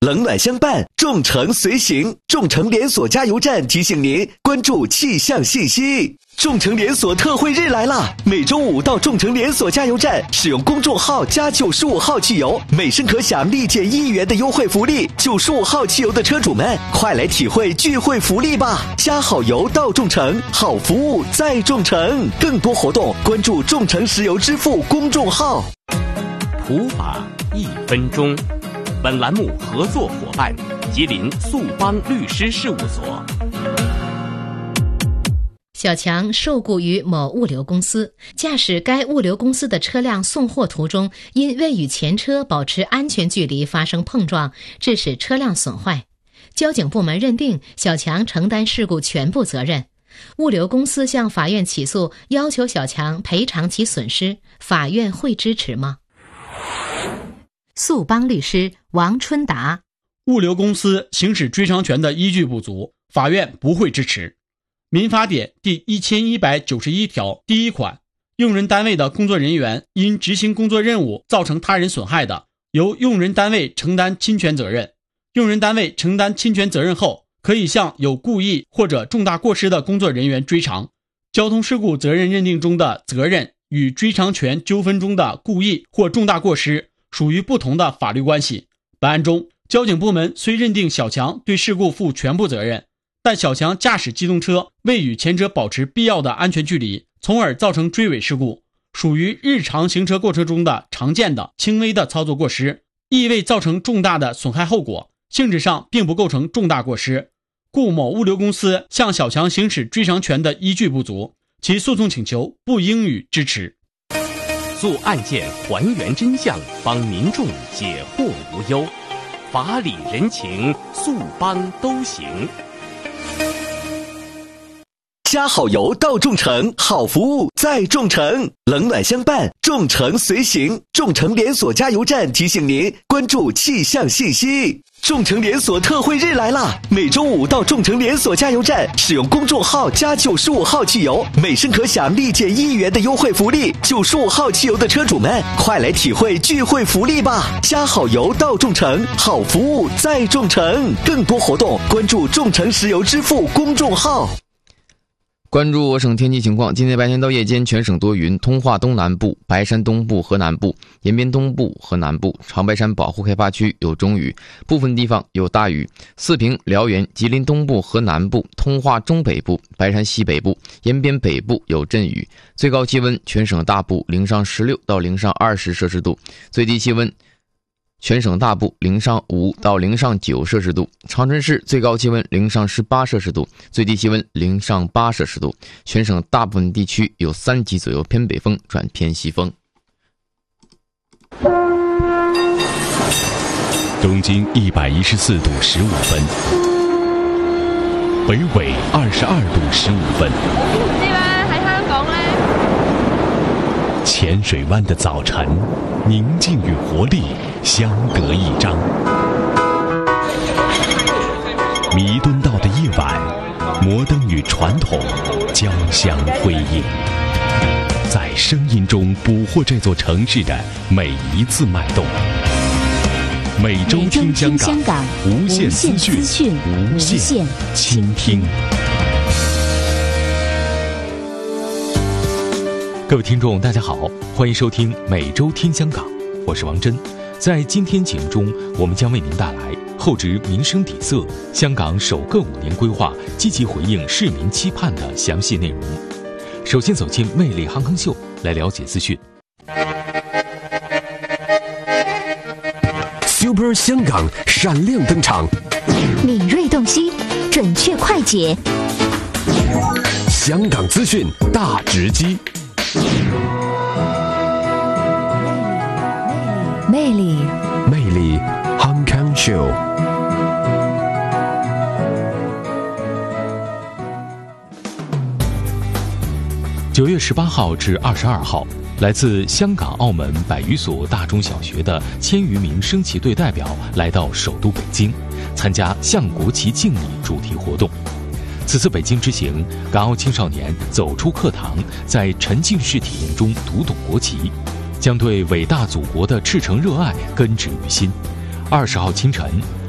冷暖相伴，众诚随行。众诚连锁加油站提醒您关注气象信息。众诚连锁特惠日来啦！每周五到众诚连锁加油站使用公众号加95号汽油，每升可享立减1元的优惠福利。95号汽油的车主们，快来体会聚会福利吧！加好油到众诚，好服务在众诚。更多活动关注众诚石油支付公众号。 普法1分钟。本栏目合作伙伴吉林速邦律师事务所。 小强受雇于某物流公司，驾驶该物流公司的车辆送货途中，因未与前车保持安全距离发生碰撞，致使车辆损坏。交警部门认定小强承担事故全部责任。物流公司向法院起诉，要求小强赔偿其损失，法院会支持吗？速邦律师王春达： 物流公司行使追偿权的依据不足，法院不会支持。民法典第1191条第1款，用人单位的工作人员因执行工作任务造成他人损害的，由用人单位承担侵权责任。用人单位承担侵权责任后，可以向有故意或者重大过失的工作人员追偿。交通事故责任认定中的责任与追偿权纠纷中的故意或重大过失属于不同的法律关系。本案中，交警部门虽认定小强对事故负全部责任，但小强驾驶机动车未与前车保持必要的安全距离，从而造成追尾事故，属于日常行车过程中的常见的轻微的操作过失，亦未造成重大的损害后果，性质上并不构成重大过失，故某物流公司向小强行使追偿权的依据不足，其诉讼请求不应予支持。 诉案件还原真相，帮民众解惑无忧，法理人情，速邦都行。 加好油到众诚，好服务在众诚。冷暖相伴，众诚随行。众诚连锁加油站提醒您关注气象信息。众诚连锁特惠日来啦！每周五到众诚连锁加油站使用公众号加95号汽油，每升可享立减1元的优惠福利。95号汽油的车主们，快来体会聚会福利吧！加好油到众诚，好服务在众诚。更多活动关注众诚石油支付公众号。 关注我省天气情况，今天白天到夜间全省多云，通化东南部、白山东部和南部、延边东部和南部、长白山保护开发区有中雨，部分地方有大雨。四平、辽源、吉林东部和南部、通化中北部、白山西北部、延边北部有阵雨。最高气温全省大部零上16到零上20摄氏度，最低气温全省大部零上5到零上9摄氏度，长春市最高气温零上18摄氏度，最低气温零上8摄氏度。全省大部分地区有3级左右偏北风转偏西风。 东经114度15分，北纬22度15分。 呢班喺香港呢？ 浅水湾的早晨，宁静与活力相得益彰。弥敦道的夜晚，摩登与传统交相辉映，在声音中捕获这座城市的每一次脉动。每周听香港，无限资讯，无限倾听。各位听众大家好，欢迎收听每周听香港，我是王真。在今天节目中，我们将为您带来厚植民生底色，香港首个5年规划积极回应市民期盼的详细内容。首先走进魅力航空秀，来了解资讯。 Super 香港闪亮登场， 敏锐洞悉，准确快捷， 香港资讯大直击。 魅力 Hong Kong Show。 9月18号至22号，来自香港、澳门100余所大中小学的1000余名升旗队代表来到首都北京，参加向国旗敬礼主题活动。此次北京之行，港澳青少年走出课堂，在沉浸式体验中读懂国旗，将对伟大祖国的赤诚热爱根植于心。20号清晨，